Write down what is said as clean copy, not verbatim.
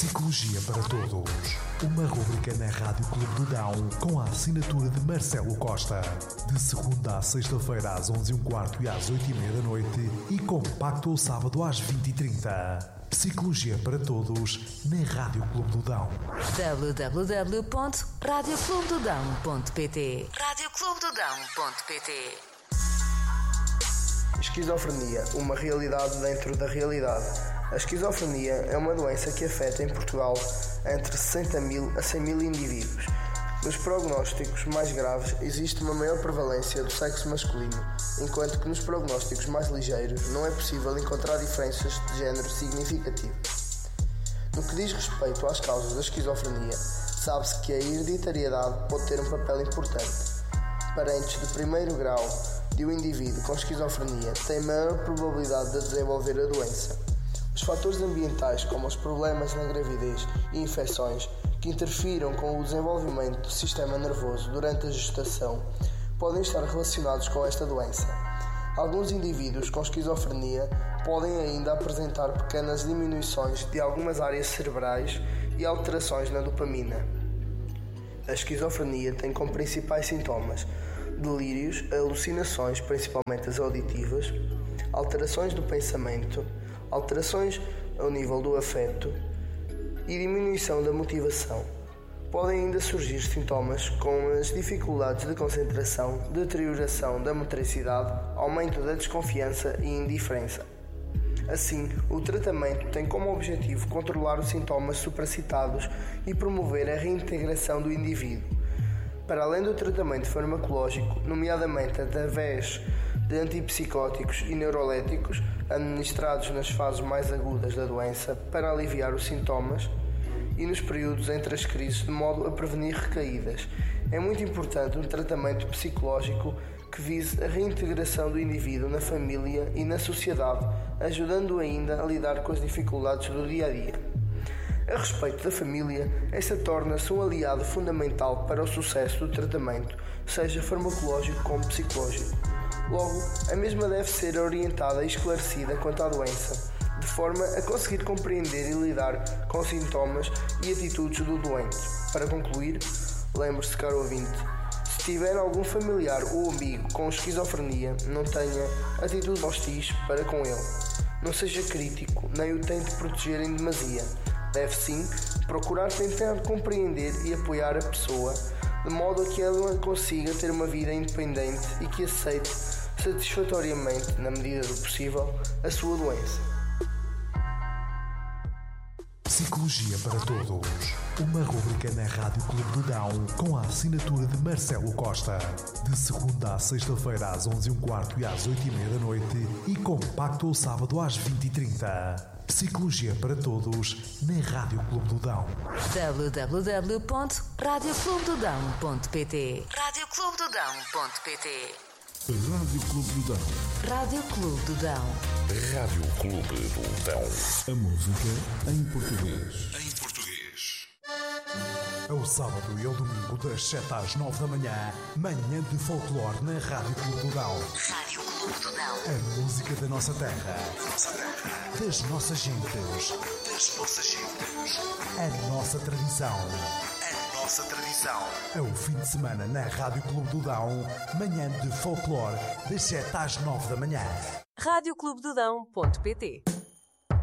Psicologia para Todos. Uma rubrica na Rádio Clube do Dão com a assinatura de Marcelo Costa. De segunda à sexta-feira às 11h15 e às 8h30 da noite e compacto ao sábado às 20h30. Psicologia para Todos na Rádio Clube do Dão. www.radioclubedodão.pt radioclubedodão.pt. Esquizofrenia, uma realidade dentro da realidade. A esquizofrenia é uma doença que afeta em Portugal entre 60 mil a 100 mil indivíduos. Nos prognósticos mais graves existe uma maior prevalência do sexo masculino, enquanto que nos prognósticos mais ligeiros não é possível encontrar diferenças de género significativas. No que diz respeito às causas da esquizofrenia, sabe-se que a hereditariedade pode ter um papel importante. Parentes de primeiro grau de um indivíduo com esquizofrenia têm maior probabilidade de desenvolver a doença. Os fatores ambientais, como os problemas na gravidez e infecções que interfiram com o desenvolvimento do sistema nervoso durante a gestação, podem estar relacionados com esta doença. Alguns indivíduos com esquizofrenia podem ainda apresentar pequenas diminuições de algumas áreas cerebrais e alterações na dopamina. A esquizofrenia tem como principais sintomas delírios, alucinações, principalmente as auditivas, alterações do pensamento, alterações ao nível do afeto e diminuição da motivação. Podem ainda surgir sintomas como as dificuldades de concentração, deterioração da motricidade, aumento da desconfiança e indiferença. Assim, o tratamento tem como objetivo controlar os sintomas supracitados e promover a reintegração do indivíduo. Para além do tratamento farmacológico, nomeadamente através de antipsicóticos e neuroléticos administrados nas fases mais agudas da doença para aliviar os sintomas e nos períodos entre as crises de modo a prevenir recaídas, é muito importante um tratamento psicológico que vise a reintegração do indivíduo na família e na sociedade, ajudando ainda a lidar com as dificuldades do dia-a-dia. A respeito da família, esta torna-se um aliado fundamental para o sucesso do tratamento, seja farmacológico como psicológico. Logo, a mesma deve ser orientada e esclarecida quanto à doença, de forma a conseguir compreender e lidar com os sintomas e atitudes do doente. Para concluir, lembre-se, caro ouvinte, se tiver algum familiar ou amigo com esquizofrenia, não tenha atitudes hostis para com ele. Não seja crítico, nem o tente proteger em demasia. Deve sim procurar tentar compreender e apoiar a pessoa, de modo a que ela consiga ter uma vida independente e que aceite satisfatoriamente, na medida do possível, a sua doença. Psicologia para Todos. Uma rubrica na Rádio Clube do Dão com a assinatura de Marcelo Costa. De segunda à sexta-feira às 11h15 e às 8h30 da noite e compacto ao sábado às 20h30. Psicologia para Todos na Rádio Clube do Dão. www.radioclubedodão.pt radioclubedodão.pt. Rádio Clube do Dão. Rádio Clube do Dão. Rádio Clube do Dão. A música em português. Em português. É o sábado e o domingo das 7 às 9 da manhã, manhã de folclore na Rádio Clube do Dão. Rádio Clube do Dão. A música da nossa terra. Das nossas gentes. A nossa tradição. É o fim de semana na Rádio Clube do Dão, manhã de folclore das 7 às 9 da manhã. radioclubedodão.pt